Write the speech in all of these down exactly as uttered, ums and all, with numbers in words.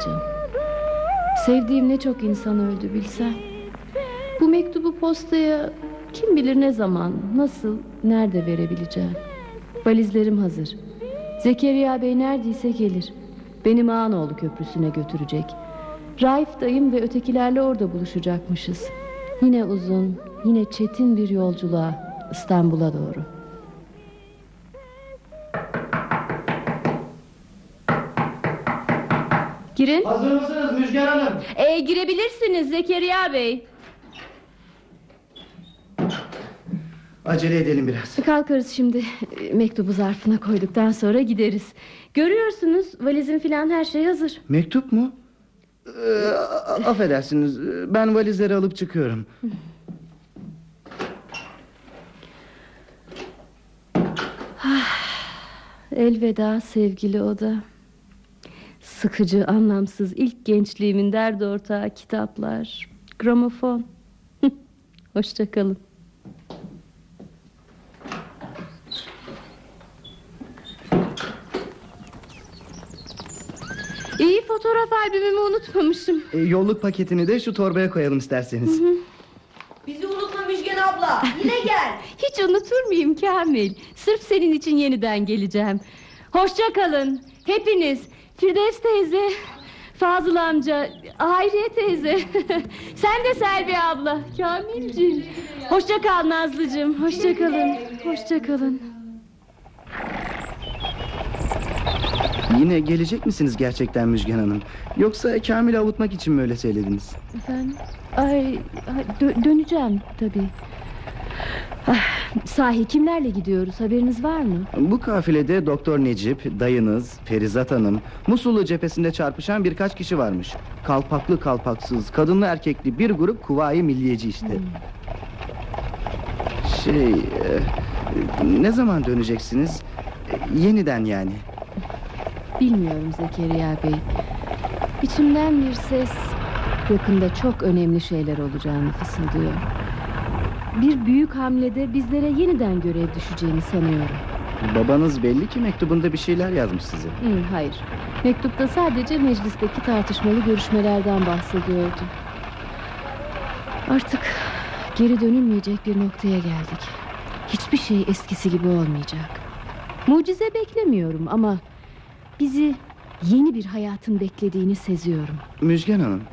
alacağım. Sevdiğim ne çok insan öldü bilsen. Bu mektubu postaya kim bilir ne zaman, nasıl, nerede verebileceğim. Valizlerim hazır. Zekeriya Bey neredeyse gelir. Beni Mağanoğlu Köprüsü'ne götürecek. Raif dayım ve ötekilerle orada buluşacakmışız. Yine uzun, yine çetin bir yolculuğa, İstanbul'a doğru. Girin. Hazır mısınız Müjgan Hanım? Ee, girebilirsiniz Zekeriya Bey. Acele edelim biraz. Kalkarız şimdi. Mektubu zarfına koyduktan sonra gideriz. Görüyorsunuz valizin filan her şey hazır. Mektup mu? Ee, affedersiniz, ben valizleri alıp çıkıyorum. Elveda sevgili oda. Sıkıcı, anlamsız ilk gençliğimin derdi ortağı kitaplar, gramofon. Hoşça kalın. İyi, fotoğraf albümümü unutmamışım. E, yolluk paketini de şu torbaya koyalım isterseniz. Hı hı. Bizi unutma Müjgan abla. Yine gel. Hiç unutur muyum Kamil? Sırf senin için yeniden geleceğim. Hoşça kalın hepiniz. Firdevs teyze, Fazıl amca, Hayriye teyze. Sen de Selvi abla, Kamilciğim. Hoşça kal Nazlıcığım. Hoşça kalın. Hoşça kalın. Yine gelecek misiniz gerçekten Müjgan Hanım? Yoksa Kamil'i avutmak için mi öyle söylediniz? Efendim? Ay, ay dö- döneceğim tabii. Ah, sahi kimlerle gidiyoruz, haberiniz var mı? Bu kafilede Doktor Necip, dayınız, Ferizat Hanım, Musullu cephesinde çarpışan birkaç kişi varmış. Kalpaklı kalpaksız, kadınlı erkekli bir grup kuvayi milliyeci işte. Hmm. Şey, e, ne zaman döneceksiniz? E, yeniden yani. Bilmiyorum Zekeriya Bey. İçimden bir ses yakında çok önemli şeyler olacağını fısıldıyor. Bir büyük hamlede bizlere yeniden görev düşeceğini sanıyorum. Babanız belli ki mektubunda bir şeyler yazmış size. Hı, hayır. Mektupta sadece meclisteki tartışmalı görüşmelerden bahsediyordu. Artık geri dönülmeyecek bir noktaya geldik. Hiçbir şey eskisi gibi olmayacak. Mucize beklemiyorum ama bizi yeni bir hayatın beklediğini seziyorum. Müjgan Hanım,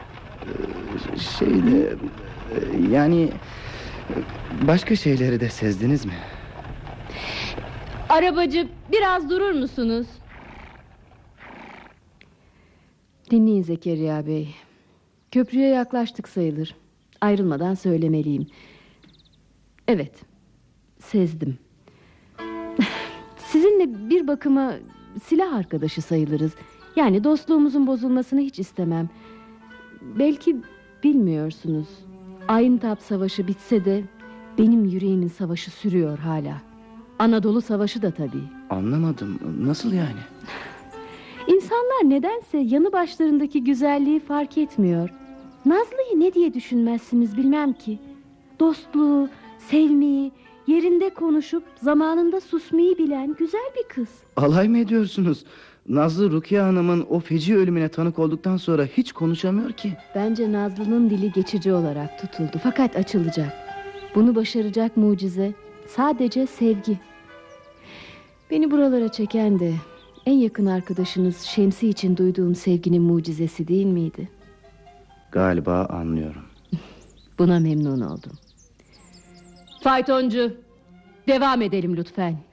şeyde yani başka şeyleri de sezdiniz mi? Arabacı, biraz durur musunuz? Dinleyin Zekeriya Bey. Köprüye yaklaştık sayılır. Ayrılmadan söylemeliyim. Evet, sezdim. Sizinle bir bakıma silah arkadaşı sayılırız. Yani dostluğumuzun bozulmasını hiç istemem. Belki bilmiyorsunuz. Ayıntap Savaşı bitse de benim yüreğimin savaşı sürüyor hala. Anadolu Savaşı da tabii. Anlamadım, nasıl yani? İnsanlar nedense yanı başlarındaki güzelliği fark etmiyor. Nazlı'yı ne diye düşünmezsiniz bilmem ki. Dostluğu, sevmeyi, yerinde konuşup zamanında susmayı bilen güzel bir kız. Alay mı ediyorsunuz? Nazlı Rukiye Hanım'ın o feci ölümüne tanık olduktan sonra hiç konuşamıyor ki. Bence Nazlı'nın dili geçici olarak tutuldu, fakat açılacak. Bunu başaracak mucize sadece sevgi. Beni buralara çeken de en yakın arkadaşınız Şemsi için duyduğum sevginin mucizesi değil miydi? Galiba anlıyorum. Buna memnun oldum. Faytoncu, devam edelim lütfen.